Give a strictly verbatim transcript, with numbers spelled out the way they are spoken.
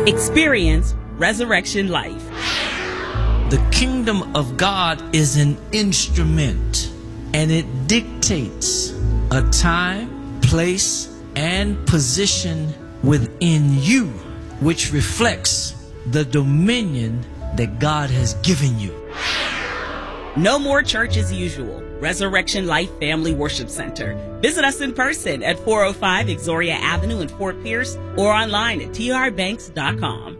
Experience resurrection life. The kingdom of God is an instrument, and it dictates a time, place, and position within you, which reflects the dominion that God has given you. No more church as usual. Resurrection Life Family Worship Center. Visit us in person at four oh five Exoria Avenue in Fort Pierce or online at t r banks dot com.